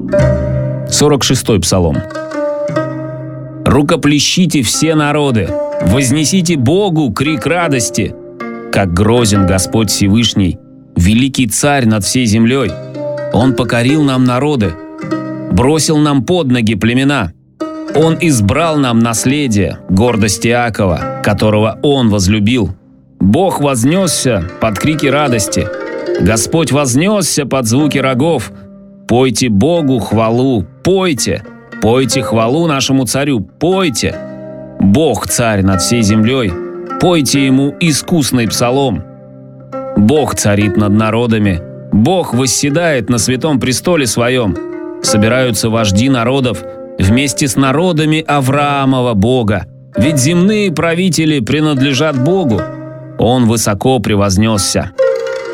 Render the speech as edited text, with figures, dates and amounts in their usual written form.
46-й псалом. «Рукоплещите все народы, вознесите Богу крик радости, как грозен Господь Всевышний, великий царь над всей землей. Он покорил нам народы, бросил нам под ноги племена. Он избрал нам наследие, гордость Иакова, которого Он возлюбил. Бог вознесся под крики радости, Господь вознесся под звуки рогов. Пойте Богу хвалу, пойте, пойте хвалу нашему царю, пойте. Бог царь над всей землей, пойте Ему искусный псалом. Бог царит над народами, Бог восседает на святом престоле Своем. Собираются вожди народов вместе с народами Авраамова Бога, ведь земные правители принадлежат Богу. Он высоко превознесся.